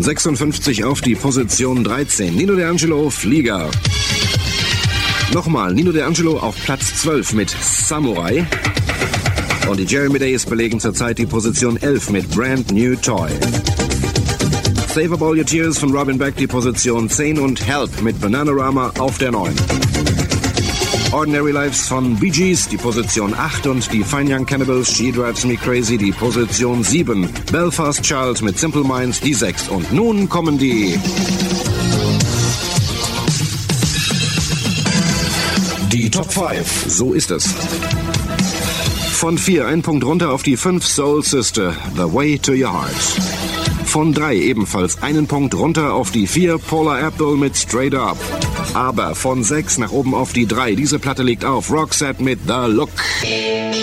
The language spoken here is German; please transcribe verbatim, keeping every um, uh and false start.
sechsundfünfzig auf die Position dreizehn. Nino D'Angelo, Flieger. Nochmal Nino D'Angelo auf Platz zwölf mit Samurai. Und die Jeremy Days belegen zurzeit die Position elf mit Brand New Toy. Save Up All Your Tears von Robin Beck die Position zehn und Help mit Bananarama auf der neun. Ordinary Lives von Bee Gees die Position acht und die Fine Young Cannibals She Drives Me Crazy die Position sieben. Belfast Child mit Simple Minds die sechs. Und nun kommen die... Die Top fünf. So ist es. Von vier ein Punkt runter auf die fünf Soul Sister, The Way to Your Heart. Von drei ebenfalls einen Punkt runter auf die vier Paula Abdul mit Straight Up. Aber von sechs nach oben auf die drei. Diese Platte liegt auf Roxette mit The Look.